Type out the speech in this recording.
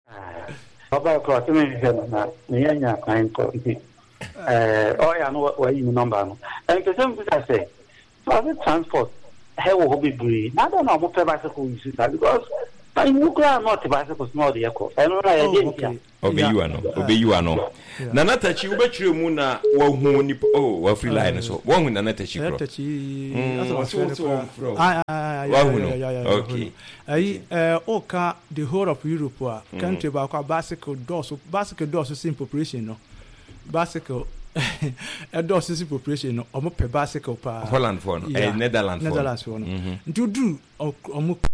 Papa cross me na nya kan ko nti ya no wa yi number no and person be say public transport he wo be bree na don't know mo pe bicycle use because I nuclear not bicycle small the echo and no ya dey obeyu ano na natachi ubetire mu na wa hu ni wa free line so wa hu na natachi kro wa hu no okay oka the whole of Europe country ba kwa bicycle doors in population no bicycle a doors in population no omo per bicycle pa Holland for no Netherlands for no ntudu omo